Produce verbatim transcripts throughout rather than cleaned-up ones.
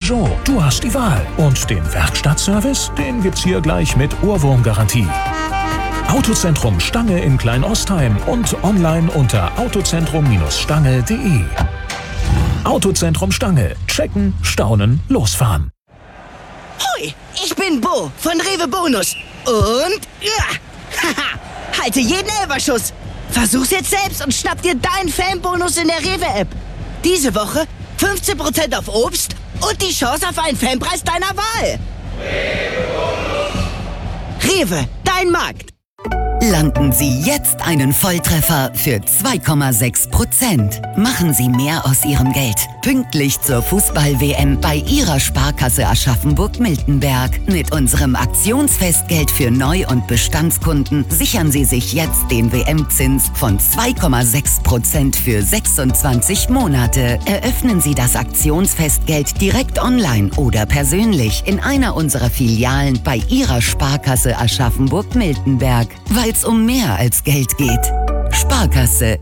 Peugeot. Du hast die Wahl. Und den Werkstattservice, den gibt's hier gleich mit Ohrwurmgarantie. Autozentrum Stange in Kleinostheim und online unter autozentrum Stange punkt de. Autozentrum Stange. Checken, staunen, losfahren. Hoi, ich bin Bo von Rewe Bonus. Und ja, haha, halte jeden Elferschuss. Versuch's jetzt selbst und schnapp dir deinen Fanbonus in der Rewe-App. Diese Woche fünfzehn Prozent auf Obst und die Chance auf einen Fanpreis deiner Wahl. Rewe, dein Markt. Landen Sie jetzt einen Volltreffer für zwei Komma sechs Prozent. Machen Sie mehr aus Ihrem Geld. Pünktlich zur Fußball-W M bei Ihrer Sparkasse Aschaffenburg-Miltenberg. Mit unserem Aktionsfestgeld für Neu- und Bestandskunden sichern Sie sich jetzt den W M-Zins von zwei Komma sechs Prozent für sechsundzwanzig Monate. Eröffnen Sie das Aktionsfestgeld direkt online oder persönlich in einer unserer Filialen bei Ihrer Sparkasse Aschaffenburg-Miltenberg. Weil es um mehr als Geld geht. Sparkasse.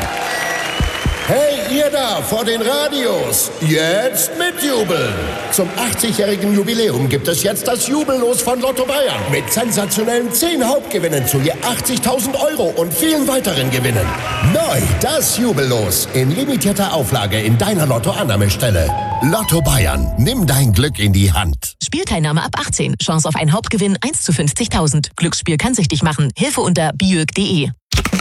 Hey, ihr da vor den Radios, jetzt mitjubeln! Zum achtzigjährigen Jubiläum gibt es jetzt das Jubellos von Lotto Bayern mit sensationellen zehn Hauptgewinnen zu je achtzigtausend Euro und vielen weiteren Gewinnen. Neu das Jubellos in limitierter Auflage in deiner Lotto-Annahmestelle. Lotto Bayern, nimm dein Glück in die Hand. Spielteilnahme ab achtzehn. Chance auf einen Hauptgewinn eins zu fünfzigtausend. Glücksspiel kann süchtig machen. Hilfe unter biög punkt de.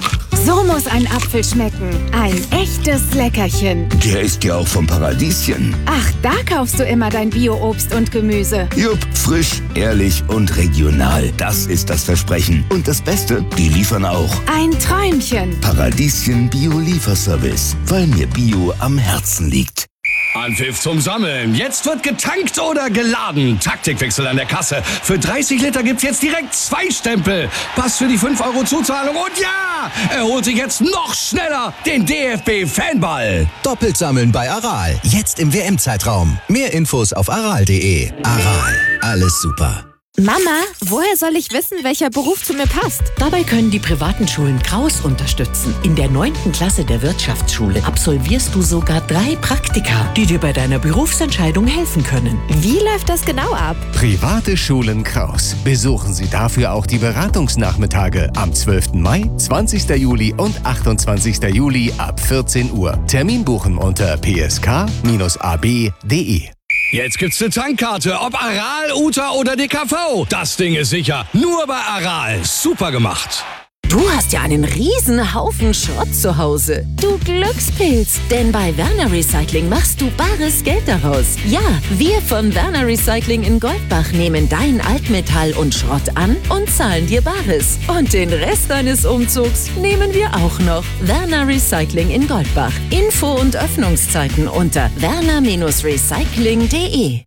So muss ein Apfel schmecken. Ein echtes Leckerchen. Der ist ja auch vom Paradieschen. Ach, da kaufst du immer dein Bio-Obst und Gemüse. Jupp, frisch, ehrlich und regional. Das ist das Versprechen. Und das Beste, die liefern auch. Ein Träumchen. Paradieschen Bio-Lieferservice. Weil mir Bio am Herzen liegt. Anpfiff zum Sammeln. Jetzt wird getankt oder geladen. Taktikwechsel an der Kasse. Für dreißig Liter gibt's jetzt direkt zwei Stempel. Pass für die fünf Euro Zuzahlung. Und ja, er holt sich jetzt noch schneller den D F B-Fanball. Doppelt sammeln bei Aral. Jetzt im W M-Zeitraum. Mehr Infos auf aral punkt de. Aral. Alles super. Mama, woher soll ich wissen, welcher Beruf zu mir passt? Dabei können die privaten Schulen Kraus unterstützen. In der neunten Klasse der Wirtschaftsschule absolvierst du sogar drei Praktika, die dir bei deiner Berufsentscheidung helfen können. Wie läuft das genau ab? Private Schulen Kraus. Besuchen Sie dafür auch die Beratungsnachmittage am zwölften Mai, zwanzigsten Juli und achtundzwanzigsten Juli ab vierzehn Uhr. Termin buchen unter p s k Bindestrich a b punkt de. Jetzt gibt's eine Tankkarte, ob Aral, Uta oder D K V. Das Ding ist sicher. Nur bei Aral. Super gemacht. Du hast ja einen riesen Haufen Schrott zu Hause. Du Glückspilz, denn bei Werner Recycling machst du bares Geld daraus. Ja, wir von Werner Recycling in Goldbach nehmen dein Altmetall und Schrott an und zahlen dir Bares. Und den Rest deines Umzugs nehmen wir auch noch. Werner Recycling in Goldbach. Info und Öffnungszeiten unter werner Recycling punkt de.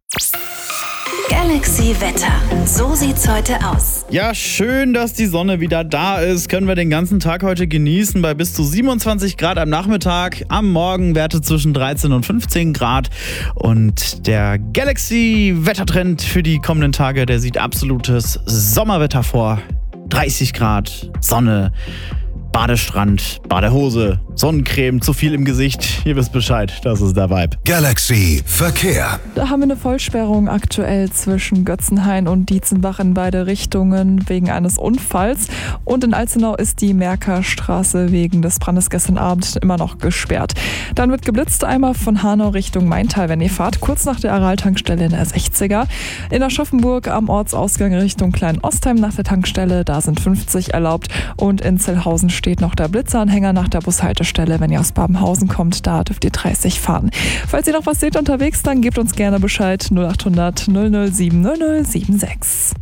Galaxy Wetter. So sieht's heute aus. Ja, schön, dass die Sonne wieder da ist. Können wir den ganzen Tag heute genießen bei bis zu siebenundzwanzig Grad am Nachmittag. Am Morgen Werte zwischen dreizehn und fünfzehn Grad. Und der Galaxy Wettertrend für die kommenden Tage, der sieht absolutes Sommerwetter vor. dreißig Grad, Sonne, Badestrand, Badehose, Sonnencreme, zu viel im Gesicht. Ihr wisst Bescheid, das ist der Vibe. Galaxy Verkehr. Da haben wir eine Vollsperrung aktuell zwischen Götzenhain und Dietzenbach in beide Richtungen wegen eines Unfalls. Und in Alzenau ist die Merkerstraße wegen des Brandes gestern Abend immer noch gesperrt. Dann wird geblitzt einmal von Hanau Richtung Maintal, wenn ihr fahrt, kurz nach der Aral-Tankstelle in der sechziger. In Aschaffenburg am Ortsausgang Richtung Klein-Ostheim nach der Tankstelle, da sind fünfzig erlaubt. Und in Zellhausen steht noch der Blitzanhänger nach der Bushaltestelle. Wenn ihr aus Babenhausen kommt, da dürft ihr dreißig fahren. Falls ihr noch was seht unterwegs, dann gebt uns gerne Bescheid. null acht hundert null null sieben null null sieben sechs.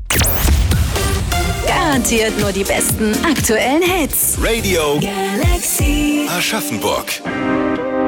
Garantiert nur die besten aktuellen Hits. Radio Galaxy Aschaffenburg.